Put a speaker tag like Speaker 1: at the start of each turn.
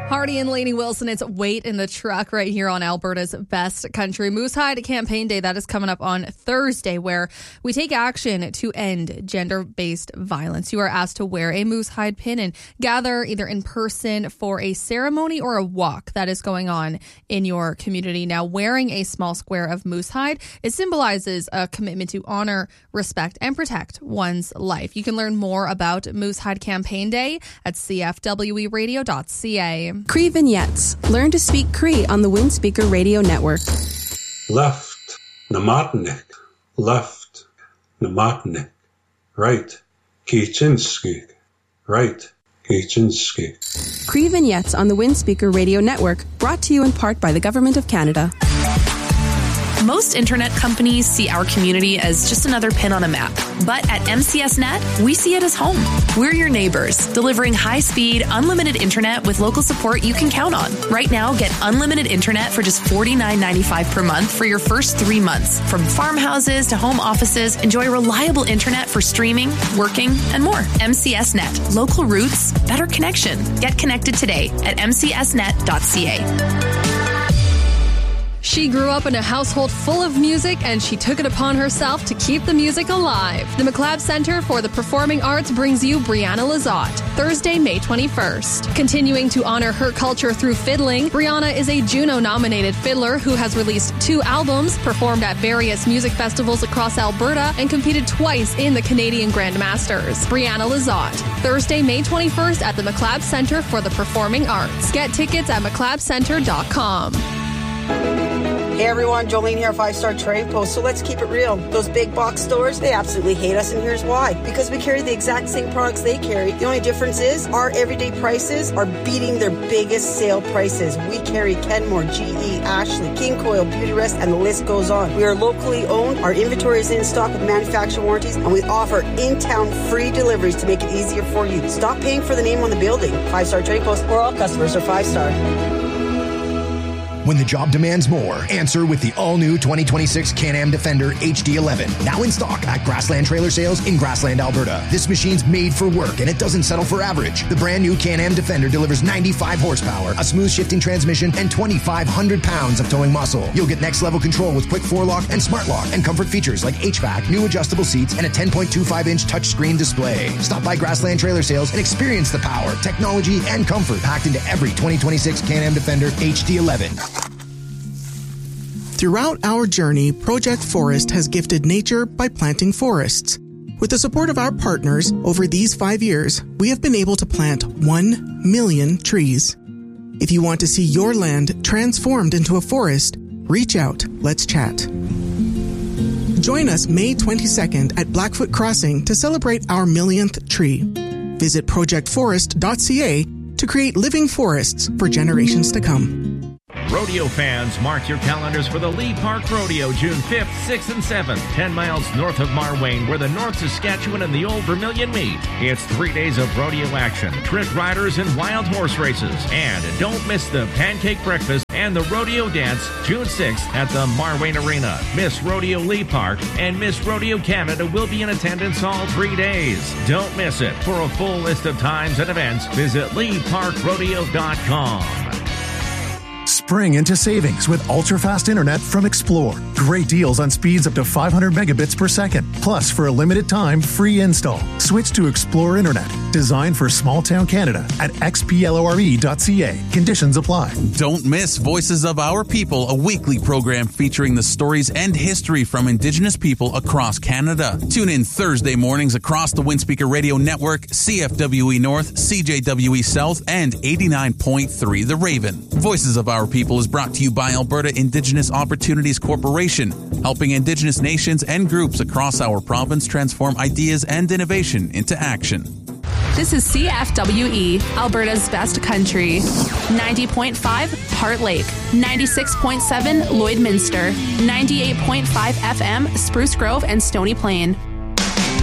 Speaker 1: Hardy and Lainey Wilson, it's Wait in the Truck right here on Alberta's Best Country. Moosehide Campaign Day, that is coming up on Thursday, where we take action to end gender-based violence. You are asked to wear a moosehide pin and gather either in person for a ceremony or a walk that is going on in your community. Now, wearing a small square of moosehide, it symbolizes a commitment to honor, respect, and protect one's life. You can learn more about Moosehide Campaign Day at cfweradio.ca.
Speaker 2: Cree Vignettes. Learn to speak Cree on the Windspeaker Radio Network.
Speaker 3: Left, Namatnik. Left, Namatnik. Right, Kichinski. Right, Kichinski.
Speaker 2: Cree Vignettes on the Windspeaker Radio Network, brought to you in part by the Government of Canada.
Speaker 4: Most internet companies see our community as just another pin on a map. But at MCS Net, we see it as home. We're your neighbors, delivering high-speed, unlimited internet with local support you can count on. Right now, get unlimited internet for just $49.95 per month for your first 3 months. From farmhouses to home offices, enjoy reliable internet for streaming, working, and more. MCS Net. Local roots, better connection. Get connected today at mcsnet.ca.
Speaker 1: She grew up in a household full of music, and she took it upon herself to keep the music alive. The McLeod Center for the Performing Arts brings you Brianna Lizotte, Thursday, May 21st. Continuing to honor her culture through fiddling, Brianna is a Juno-nominated fiddler who has released 2 albums, performed at various music festivals across Alberta, and competed twice in the Canadian Grand Masters. Brianna Lizotte, Thursday, May 21st at the McLeod Center for the Performing Arts. Get tickets at mcleodcenter.com.
Speaker 5: Hey everyone, Jolene here, 5-Star Trading Post. So let's keep it real. Those big box stores, they absolutely hate us, and here's why. Because we carry the exact same products they carry. The only difference is our everyday prices are beating their biggest sale prices. We carry Kenmore, GE, Ashley, King Coil, Beauty Rest, and the list goes on. We are locally owned, our inventory is in stock with manufacturer warranties, and we offer in-town free deliveries to make it easier for you. Stop paying for the name on the building. 5-Star Trading Post, where all customers are 5-star.
Speaker 6: When the job demands more, answer with the all-new 2026 Can-Am Defender HD11. Now in stock at Grassland Trailer Sales in Grassland, Alberta. This machine's made for work, and it doesn't settle for average. The brand new Can-Am Defender delivers 95 horsepower, a smooth shifting transmission, and 2,500 pounds of towing muscle. You'll get next-level control with quick 4-lock and smart lock, and comfort features like HVAC, new adjustable seats, and a 10.25-inch touchscreen display. Stop by Grassland Trailer Sales and experience the power, technology, and comfort packed into every 2026 Can-Am Defender HD11.
Speaker 7: Throughout our journey, Project Forest has gifted nature by planting forests. With the support of our partners, over these 5 years, we have been able to plant 1 million trees. If you want to see your land transformed into a forest, reach out. Let's chat. Join us May 22nd at Blackfoot Crossing to celebrate our 1,000,000th tree. Visit projectforest.ca to create living forests for generations to come.
Speaker 8: Rodeo fans, mark your calendars for the Lee Park Rodeo, June 5th, 6th, and 7th, 10 miles north of Marwayne, where the North Saskatchewan and the Old Vermilion meet. It's 3 days of rodeo action, trick riders, and wild horse races. And don't miss the pancake breakfast and the rodeo dance, June 6th at the Marwayne Arena. Miss Rodeo Lee Park and Miss Rodeo Canada will be in attendance all 3 days. Don't miss it. For a full list of times and events, visit LeeParkRodeo.com.
Speaker 9: Spring into savings with ultra-fast internet from Explore. Great deals on speeds up to 500 megabits per second. Plus, for a limited time, free install. Switch to Explore Internet, designed for small-town Canada at xplore.ca. Conditions apply.
Speaker 10: Don't miss Voices of Our People, a weekly program featuring the stories and history from Indigenous people across Canada. Tune in Thursday mornings across the Windspeaker Radio Network, CFWE North, CJWE South, and 89.3 The Raven. Voices of Our People is brought to you by Alberta Indigenous Opportunities Corporation, helping Indigenous nations and groups across our province transform ideas and innovation into action.
Speaker 4: This is CFWE, Alberta's Best Country. 90.5 Heart Lake, 96.7 Lloydminster, 98.5 FM Spruce Grove and Stony Plain.